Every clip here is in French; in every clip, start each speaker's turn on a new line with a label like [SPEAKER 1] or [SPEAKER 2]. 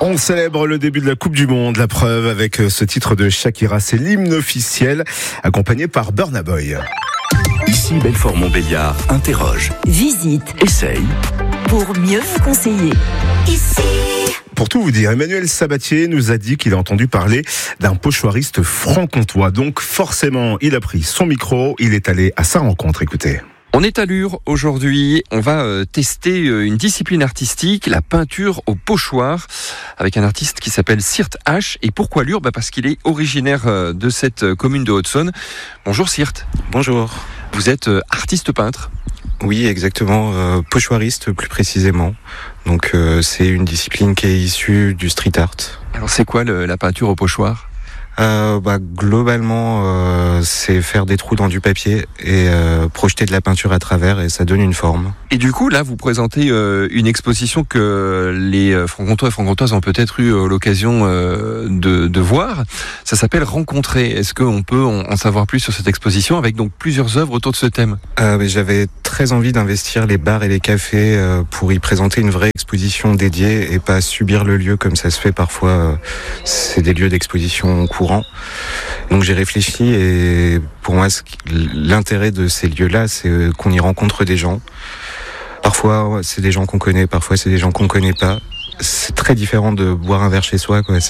[SPEAKER 1] On célèbre le début de la Coupe du Monde, la preuve avec ce titre de Shakira, c'est l'hymne officiel, accompagné par Burna Boy.
[SPEAKER 2] Ici Belfort-Montbéliard interroge,
[SPEAKER 3] visite,
[SPEAKER 2] essaye
[SPEAKER 3] pour mieux vous conseiller. Ici.
[SPEAKER 1] Pour tout vous dire, Emmanuel Sabatier nous a dit qu'il a entendu parler d'un pochoiriste franc-comtois. Donc forcément, il a pris son micro, il est allé à sa rencontre. Écoutez.
[SPEAKER 4] On est à Lure aujourd'hui, on va tester une discipline artistique, la peinture au pochoir, avec un artiste qui s'appelle Sirte H. Et pourquoi Lure ? Parce qu'il est originaire de cette commune de Haute-Saône. Bonjour Sirte.
[SPEAKER 5] Bonjour.
[SPEAKER 4] Vous êtes artiste peintre ?
[SPEAKER 5] Oui, exactement, pochoiriste plus précisément. Donc c'est une discipline qui est issue du street art.
[SPEAKER 4] Alors c'est quoi la peinture au pochoir ?
[SPEAKER 5] Globalement, c'est faire des trous dans du papier et projeter de la peinture à travers et ça donne une forme.
[SPEAKER 4] Et du coup, là, vous présentez une exposition que les francs-comtois et francs-comtoises ont peut-être eu l'occasion de voir. Ça s'appelle Rencontrer. Est-ce qu'on peut en savoir plus sur cette exposition avec donc plusieurs œuvres autour de ce thème ?
[SPEAKER 5] J'avais très envie d'investir les bars et les cafés pour y présenter une vraie exposition dédiée et pas subir le lieu comme ça se fait parfois. C'est des lieux d'exposition courants. Donc j'ai réfléchi et pour moi l'intérêt de ces lieux-là, c'est qu'on y rencontre des gens. Parfois c'est des gens qu'on connaît, parfois c'est des gens qu'on connaît pas. C'est très différent de boire un verre chez soi, quoi.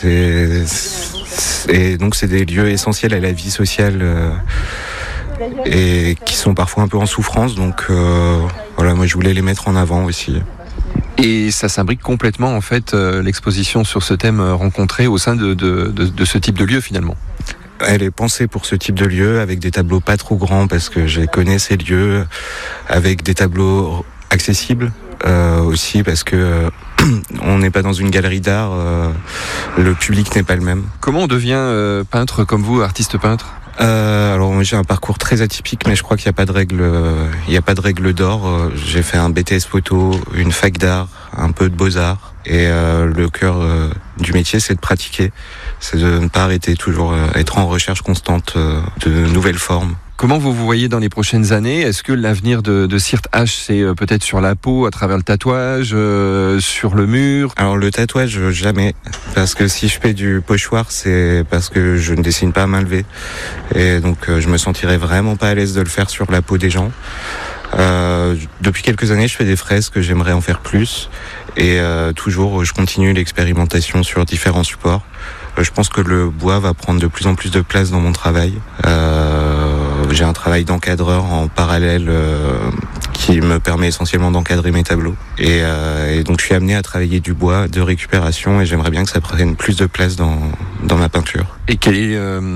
[SPEAKER 5] Et donc c'est des lieux essentiels à la vie sociale et qui sont parfois un peu en souffrance. Donc voilà, moi je voulais les mettre en avant aussi.
[SPEAKER 4] Et ça s'imbrique complètement, en fait, l'exposition sur ce thème rencontré au sein de ce type de lieu, finalement.
[SPEAKER 5] Elle est pensée pour ce type de lieu, avec des tableaux pas trop grands, parce que je connais ces lieux, avec des tableaux accessibles, aussi, parce que on n'est pas dans une galerie d'art, le public n'est pas le même.
[SPEAKER 4] Comment on devient peintre comme vous, artiste peintre ?
[SPEAKER 5] Alors moi, j'ai un parcours très atypique, mais je crois qu'il n'y a pas de règle d'or. J'ai fait un BTS photo, une fac d'art, un peu de beaux-arts, et le cœur du métier, c'est de pratiquer, c'est de ne pas arrêter, toujours être en recherche constante de nouvelles formes.
[SPEAKER 4] Comment vous voyez dans les prochaines années ? Est-ce que l'avenir de Sirte H, c'est peut-être sur la peau, à travers le tatouage, sur le mur ?
[SPEAKER 5] Alors le tatouage, jamais. Parce que si je fais du pochoir, c'est parce que je ne dessine pas à main levée. Et donc je me sentirais vraiment pas à l'aise de le faire sur la peau des gens. Depuis quelques années, je fais des fresques, j'aimerais en faire plus. Et toujours, je continue l'expérimentation sur différents supports. Je pense que le bois va prendre de plus en plus de place dans mon travail. J'ai un travail d'encadreur en parallèle qui me permet essentiellement d'encadrer mes tableaux. Et donc je suis amené à travailler du bois de récupération et j'aimerais bien que ça prenne plus de place dans ma peinture.
[SPEAKER 4] Et quelle est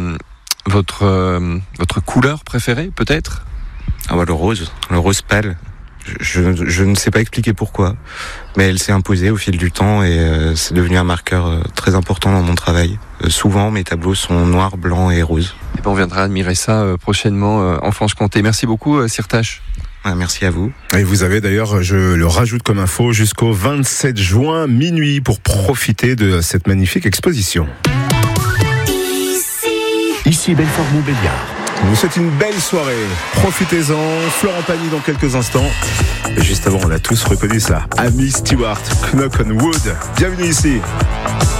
[SPEAKER 4] votre couleur préférée, peut-être ?
[SPEAKER 5] Le rose pâle. Je ne sais pas expliquer pourquoi, mais elle s'est imposée au fil du temps et c'est devenu un marqueur très important dans mon travail. Souvent, mes tableaux sont noirs, blancs et roses.
[SPEAKER 4] Et on viendra admirer ça prochainement en Franche-Comté. Merci beaucoup, Sirte H.
[SPEAKER 5] Merci à vous.
[SPEAKER 1] Et vous avez d'ailleurs, je le rajoute comme info, jusqu'au 27 juin, minuit, pour profiter de cette magnifique exposition.
[SPEAKER 2] ici Belfort-Montbéliard.
[SPEAKER 1] On vous souhaite une belle soirée. Profitez-en. Florent Pagny dans quelques instants. Juste avant, on l'a tous reconnu ça. Amy Stewart, Knock on Wood. Bienvenue ici.